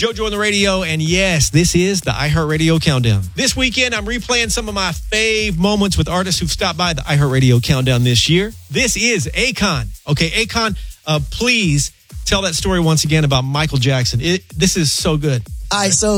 JoJo on the radio, and yes, this is the iHeartRadio Countdown. This weekend, I'm replaying some of my fave moments with artists who've stopped by the iHeartRadio Countdown this year. This is Akon. Okay, Akon, please tell that story once again about Michael Jackson. This is so good. All right, so.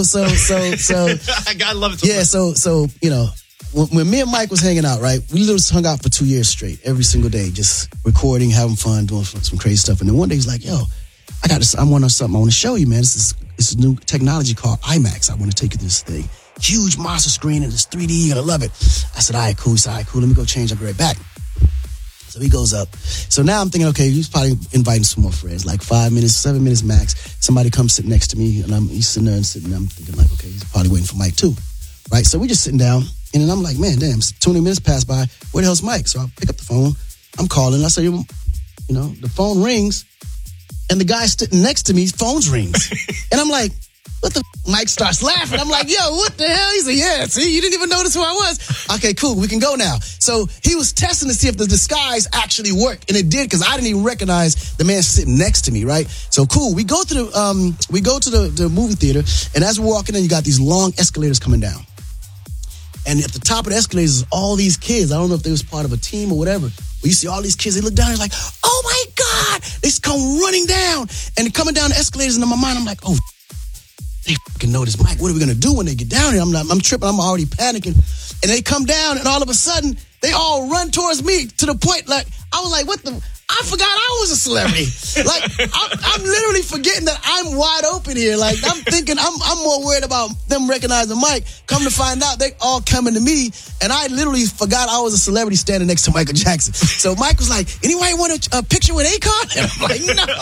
I love it so much. So, you know, when me and Mike was hanging out, right, we literally hung out for 2 years straight, every single day, just recording, having fun, doing some crazy stuff. And then one day he's like, yo, I got this, I want to show you, man. It's a new technology called IMAX. I want to take you to this thing. Huge monster screen, and it's 3D, you're going to love it. I said, all right, cool. He said, all right, cool, let me go change. I'll be right back. So he goes up. So now I'm thinking, okay, he's probably inviting some more friends, like 5 minutes, 7 minutes max. Somebody comes sit next to me, and he's sitting there and I'm thinking like, okay, he's probably waiting for Mike too, right? So we're just sitting down, and then I'm like, man, damn, 20 minutes pass by. Where the hell's Mike? So I pick up the phone. I'm calling. I say, you know, the phone rings, and the guy sitting next to me, phone's rings. And I'm like, what the f-? Mike starts laughing. I'm like, yo, what the hell? He said, yeah, see, you didn't even notice who I was. Okay, cool, we can go now. So he was testing to see if the disguise actually worked, and it did, because I didn't even recognize the man sitting next to me, right? So cool, we go to the movie theater, and as we're walking in, you got these long escalators coming down. And at the top of the escalators is all these kids. I don't know if they was part of a team or whatever. But you see all these kids, they look down, they're like, oh my God! They just come running down. And they're coming down the escalators, and in my mind, I'm like, oh, they fucking know this Mike. What are we gonna do when they get down here? I'm tripping, I'm already panicking. And they come down, and all of a sudden, they all run towards me to the point, like, I was like, what the? I forgot I was a celebrity. Like, I'm literally forgetting that I'm wide open here. Like, I'm thinking I'm more worried about them recognizing Mike. Come to find out, they all coming to me, and I literally forgot I was a celebrity standing next to Michael Jackson. So Mike was like, anybody want a picture with Akon? And I'm like,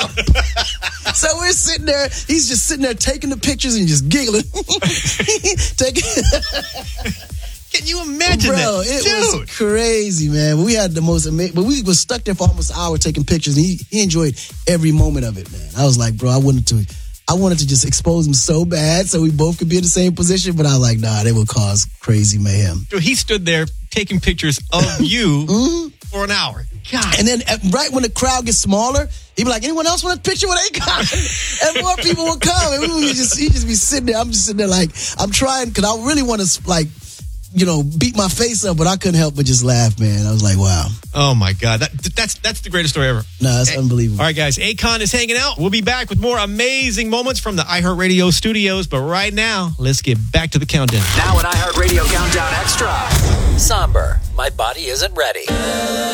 no. So we're sitting there. He's just sitting there taking the pictures and just giggling. Can you imagine that? Bro, it was crazy, man. We had the most amazing, but we was stuck there for almost an hour taking pictures, and he enjoyed every moment of it, man. I was like, bro, I wanted to just expose him so bad so we both could be in the same position, but I was like, nah, they would cause crazy mayhem. So he stood there taking pictures of you for an hour. God. And then right when the crowd gets smaller, he'd be like, anyone else want a picture with Akon? And more people would come, and he'd just be sitting there. I'm just sitting there like, I'm trying, because I really want to, like, you know, beat my face up, but I couldn't help but just laugh, man. I was like, wow. Oh, my God. That's the greatest story ever. No, that's unbelievable. All right, guys. Akon is hanging out. We'll be back with more amazing moments from the iHeartRadio studios. But right now, let's get back to the countdown. Now an iHeartRadio Countdown Extra. Somber. My body isn't ready.